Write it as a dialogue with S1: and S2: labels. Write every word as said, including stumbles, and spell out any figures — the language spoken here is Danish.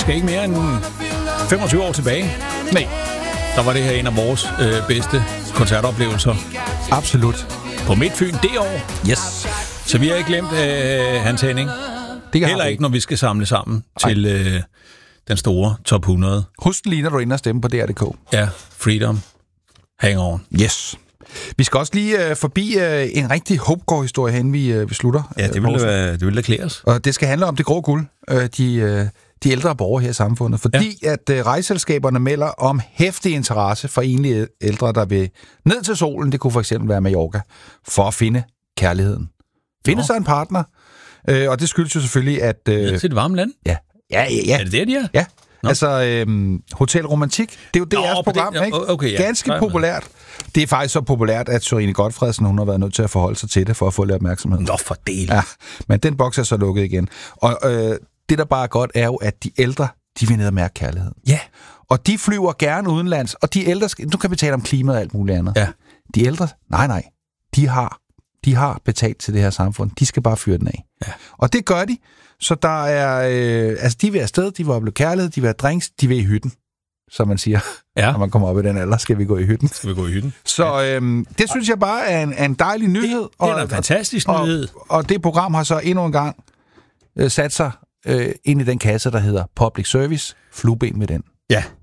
S1: skal ikke mere end femogtyve år tilbage.
S2: Nej.
S1: Der var det her en af vores øh, bedste koncertoplevelser.
S2: Absolut.
S1: På Midtfyn det år.
S2: Yes.
S1: Så vi har ikke glemt øh, Hans Henning.
S2: Det
S1: Heller ikke, når vi skal samle sammen Ej. til øh, den store top hundrede.
S2: Husk lige, når du ender og stemme på D R punktum d k.
S1: Ja, Freedom. Hang on.
S2: Yes. Vi skal også lige øh, forbi øh, en rigtig Hobgaard-historie, hen vi, øh, vi slutter.
S1: Ja, det ville da, det ville da klæde os.
S2: Og det skal handle om det grå guld, øh, de, øh, de ældre borgere her i samfundet. Fordi ja. at øh, rejseselskaberne melder om heftig interesse for enlige ældre, der vil ned til solen, det kunne for eksempel være Mallorca, for at finde kærligheden. Finde sig en partner. Øh, og det skyldes jo selvfølgelig, at... Øh,
S1: ja, til det varme land?
S2: Ja. Ja, ja, ja.
S1: Er det det, de er?
S2: Ja. Nå. Altså, øhm, Hotel Romantik, det er jo D R's program,
S1: det,
S2: ikke?
S1: Okay, ja.
S2: Ganske populært. Det er faktisk så populært, at Sørine Godfredsen, hun har været nødt til at forholde sig til det, for at få lidt opmærksomhed.
S1: Nå, for del.
S2: Ja, men den boks er så lukket igen. Og øh, det, der bare er godt, er jo, at de ældre, de vil ned og mærke kærligheden.
S1: Ja.
S2: Og de flyver gerne udenlands, og de ældre, nu kan vi tale om klimaet og alt muligt andet.
S1: Ja.
S2: De ældre, nej, nej, de har, de har betalt til det her samfund. De skal bare fyre den af.
S1: Ja.
S2: Og det gør de. Så der er, øh, altså de vil afsted, de vil opleve kærlighed, de vil have drinks, de vil i hytten, som man siger.
S1: Ja.
S2: Når man kommer op i den alder, skal vi gå i hytten.
S1: Skal vi gå i hytten?
S2: Så øhm, det synes jeg bare er en, er en dejlig nyhed.
S1: Det, det er en fantastisk
S2: og,
S1: nyhed.
S2: Og, og det program har så endnu en gang øh, sat sig øh, ind i den kasse, der hedder Public Service. Flueben med den.
S1: Ja.